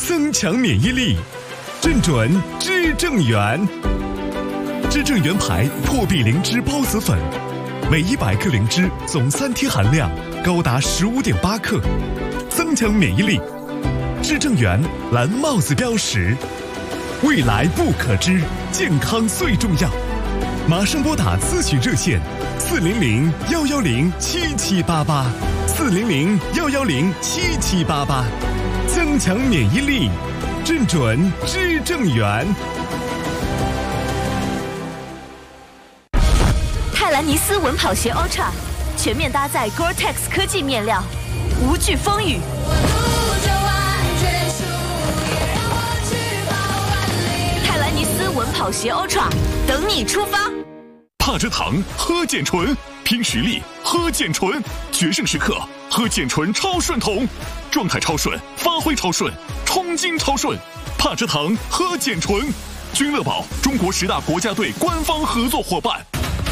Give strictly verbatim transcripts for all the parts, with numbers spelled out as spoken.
增强免疫力，正准知正元。知正元牌破壁灵芝孢子粉，每一百克灵芝总三贴含量高达十五点八克，增强免疫力。知正元蓝帽子标识，未来不可知，健康最重要。马上拨打咨询热线四零零幺幺零七七八八，四零零幺幺零七七八八，增强免疫力，正准知正元。 泰兰尼斯稳跑鞋 Ultra 全面搭载 Gore-Tex 科技面料，无惧风雨。泰兰尼斯稳跑鞋 Ultra 等你出发。 帕蔗糖喝碱醇，拼实力喝碱醇，决胜时刻喝碱醇超顺桶，状态超顺，发挥超顺，冲劲超顺。帕蔗糖喝碱醇，君乐宝中国十大国家队官方合作伙伴。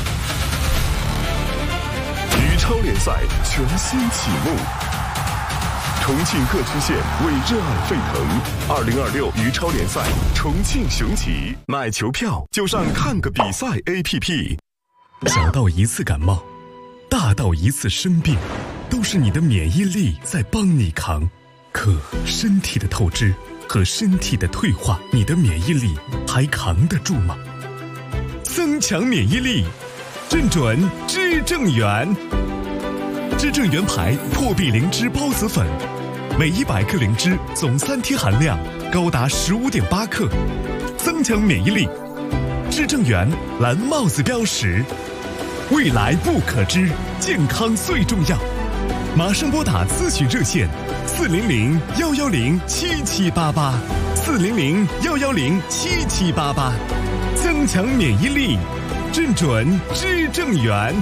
羽超联赛全新启幕，重庆各支线为热爱沸腾。二零二六羽超联赛重庆雄起，买球票就上看个比赛 A P P。 小到一次感冒，大到一次生病，都是你的免疫力在帮你扛。可身体的透支和身体的退化，你的免疫力还扛得住吗？增强免疫力，正准知正元。知正元牌破壁灵芝孢子粉，每一百克灵芝总三贴含量高达十五点八克，增强免疫力。知正元蓝帽子标识，未来不可知，健康最重要。马上拨打咨询热线四零零幺幺零七七八八，四零零幺幺零七七八八，增强免疫力，正准知正元。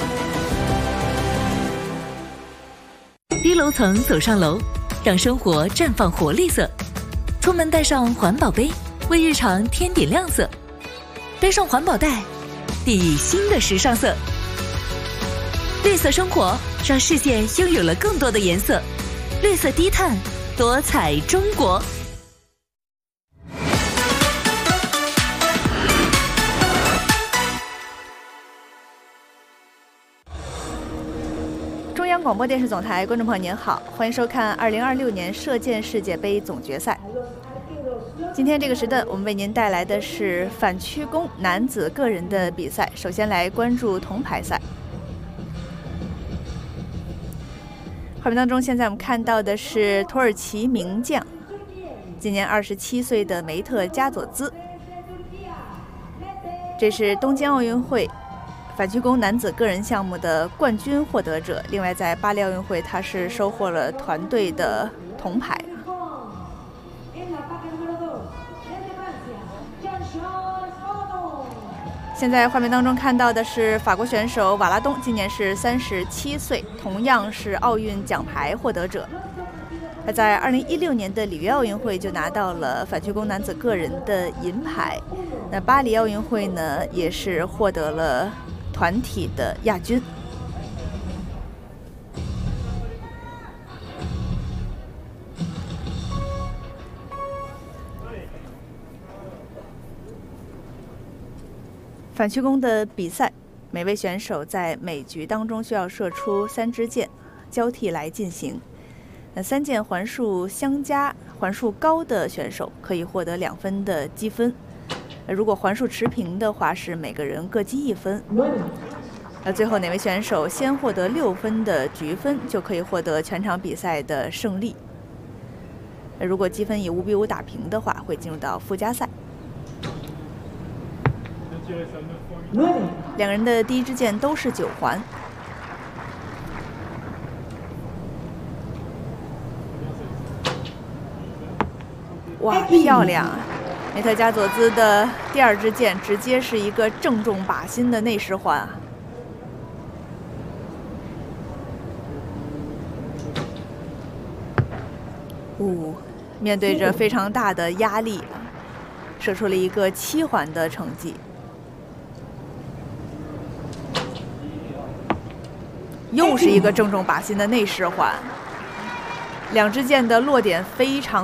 低楼层走上楼，让生活绽放活力色。出门带上环保杯，为日常添点亮色。背上环保袋，递以新的时尚色。绿色生活，让世界拥有了更多的颜色。绿色低碳，多彩中国。 中央广播电视总台观众朋友您好，欢迎收看二零二六年射箭世界杯总决赛。今天这个时段，我们为您带来的是反曲弓男子个人的比赛。首先来关注铜牌赛。画面当中，现在我们看到的是土耳其名将，今年二十七岁的梅特加佐兹。这是东京奥运会反曲弓男子个人项目的冠军获得者，另外在巴黎奥运会他是收获了团队的铜牌。现在画面当中看到的是法国选手瓦拉东，今年是三十七岁，同样是奥运奖牌获得者。他在二零一六年的里约奥运会就拿到了反曲弓男子个人的银牌，那巴黎奥运会呢也是获得了团体的亚军。反曲弓的比赛，每位选手在每局当中需要射出三支箭，交替来进行。那三箭环数相加，环数高的选手可以获得两分的积分。如果环数持平的话，是每个人各积一分。那最后哪位选手先获得六分的局分，就可以获得全场比赛的胜利。如果积分以五比五打平的话，会进入到附加赛。两人的第一支箭都是九环。哇，漂亮！梅特加佐兹的第二支箭直接是一个正中靶心的内十环啊！呜、哦，面对着非常大的压力，射出了一个七环的成绩。又是一个正中靶心的内十环，两支箭的落点非常